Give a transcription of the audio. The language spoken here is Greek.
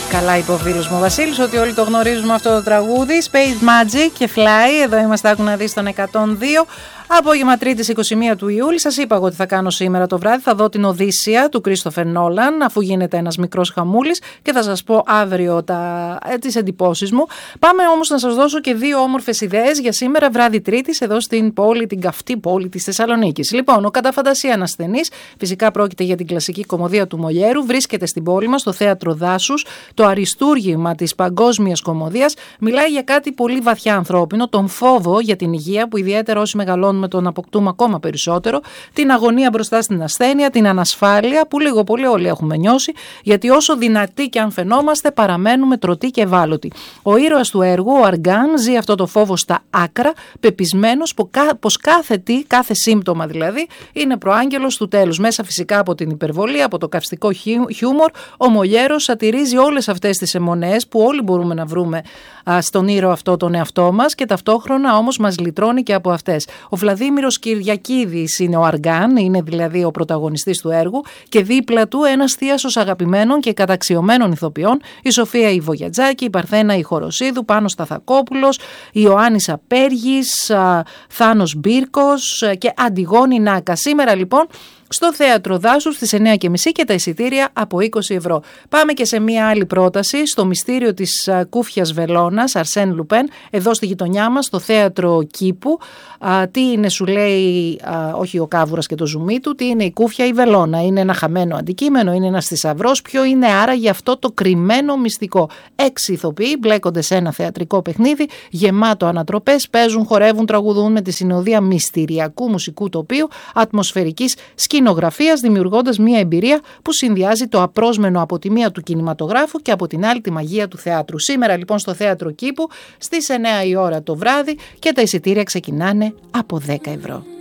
Καλά είπε ο φίλος μου ο Βασίλης ότι όλοι το γνωρίζουμε αυτό το τραγούδι. Space Magic και Fly. Εδώ είμαστε, άκου να δεις, στον 102. Απόγευμα Τρίτης 21 του Ιούλη. Σας είπα εγώ ότι θα κάνω σήμερα το βράδυ. Θα δω την Οδύσσεια του Κρίστοφερ Νόλαν, αφού γίνεται ένας μικρός χαμούλης, και θα σας πω αύριο τις εντυπώσεις μου. Πάμε όμως να σας δώσω και δύο όμορφες ιδέες για σήμερα, βράδυ Τρίτης, εδώ στην πόλη, την καυτή πόλη της Θεσσαλονίκης. Λοιπόν, ο κατά φαντασία ανασθενής, φυσικά πρόκειται για την κλασική κομμωδία του Μολιέρου, βρίσκεται στην πόλη μας, στο Θέατρο Δάσους, το αριστούργημα της παγκόσμιας κομμωδίας. Μιλάει για κάτι πολύ βαθιά ανθρώπινο, τον φόβο για την υγεία, που ιδιαίτερα όσοι μεγαλώνουν με τον αποκτούμε ακόμα περισσότερο, την αγωνία μπροστά στην ασθένεια, την ανασφάλεια που λίγο πολύ όλοι έχουμε νιώσει, γιατί όσο δυνατοί και αν φαινόμαστε παραμένουμε τρωτοί και ευάλωτοι. Ο ήρωας του έργου, ο Αργάν, ζει αυτό το φόβο στα άκρα, πεπισμένος πως κάθε σύμπτωμα δηλαδή είναι προάγγελος του τέλους. Μέσα φυσικά από την υπερβολή, από το καυστικό χιούμορ, ο Μολιέρος σατυρίζει όλες αυτές τις αιμονές που όλοι μπορούμε να βρούμε στον ήρωα αυτό τον εαυτό μας, και ταυτόχρονα όμως μας λυτρώνει και από αυτές. Ο Βλαδίμηρος Κυριακίδης είναι ο Αργάν, είναι δηλαδή ο πρωταγωνιστής του έργου, και δίπλα του ένας θίασος αγαπημένων και καταξιωμένων ηθοποιών, η Σοφία η Βογιατζάκη, η Παρθένα η Χοροσίδου, Πάνος Σταθακόπουλος, η Ιωάννης Απέργης, Θάνος Μπίρκος και Αντιγόνη Νάκα. Σήμερα λοιπόν στο Θέατρο Δάσους στις 9.30 και τα εισιτήρια από 20 ευρώ. Πάμε και σε μία άλλη πρόταση, στο Μυστήριο της Κούφιας Βελώνας, Αρσέν Λουπέν, εδώ στη γειτονιά μας, στο Θέατρο Κήπου. Τι είναι, σου λέει, όχι ο Κάβουρας και το ζουμί του, τι είναι η Κούφια η Βελώνα? Είναι ένα χαμένο αντικείμενο, είναι ένας θησαυρός? Ποιο είναι άραγε αυτό το κρυμμένο μυστικό? 6 ηθοποιοί μπλέκονται σε ένα θεατρικό παιχνίδι γεμάτο ανατροπές, παίζουν, χορεύουν, τραγουδούν με τη συνοδεία μυστηριακού μουσικού τοπίου, ατμοσφαιρικής σκηνογραφίας, δημιουργώντας μια εμπειρία που συνδυάζει το απρόσμενο από τη μία του κινηματογράφου και από την άλλη τη μαγεία του θεάτρου. Σήμερα λοιπόν στο Θέατρο Κήπου στις 9 η ώρα το βράδυ, και τα εισιτήρια ξεκινάνε από 10 ευρώ.